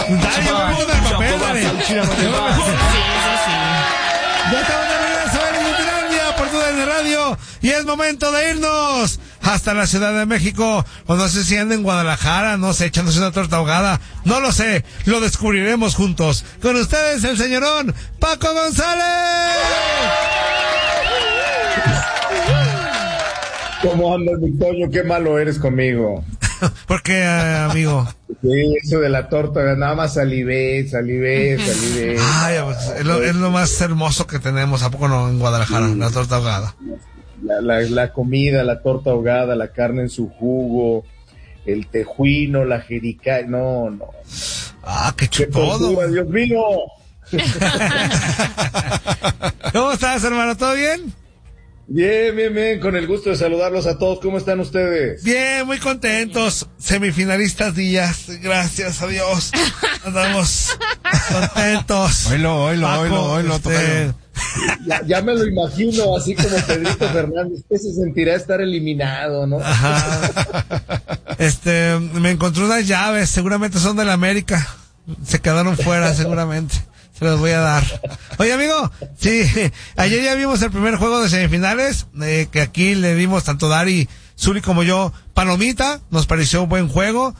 Dale, yo me pongo del papel, dale. Ya estamos de regreso en Inutilandia por TUDN Radio y es momento de irnos hasta la Ciudad de México, o no sé si anda en Guadalajara, no sé, echándose una torta ahogada, no lo sé, lo descubriremos juntos. Con ustedes el señorón Paco González. ¿Cómo andas, Victorio? Qué malo eres conmigo. ¿Por qué, amigo? Sí, eso de la torta, nada más salivé. Ay, pues, es lo más hermoso que tenemos, ¿a poco no? En Guadalajara, la torta ahogada. La comida, la torta ahogada, la carne en su jugo, el tejuino, la jericaya, no. Ah, qué chupodo. Tortura, Dios mío. ¿Cómo estás, hermano? ¿Todo bien? Bien, con el gusto de saludarlos a todos. ¿Cómo están ustedes? Bien, muy contentos. Semifinalistas días, gracias a Dios. Andamos contentos. Oílo, Ya me lo imagino, así como Pedrito Fernández, que se sentirá estar eliminado, ¿no? Ajá. Me encontré unas llaves, seguramente son de la América. Se quedaron fuera, seguramente. Se los voy a dar. Oye, amigo, sí, ayer ya vimos el primer juego de semifinales, que aquí le dimos tanto Dari, Zuli como yo, palomita, nos pareció un buen juego.